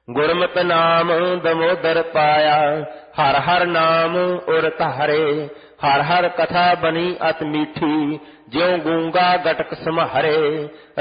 ਗੁਰਮਤਿ ਨਾਮ ਦਮੋਦਰ ਪਾਇਆ, ਹਰ ਹਰ ਨਾਮ ਉਰ ਧਾਰੇ। ਹਰ ਹਰ ਕਥਾ ਬਨੀ ਅਤ ਮੀਠੀ, ਜਿਉ ਗੂੰਗਾ ਗਟਕ ਸਮਾਰੇ।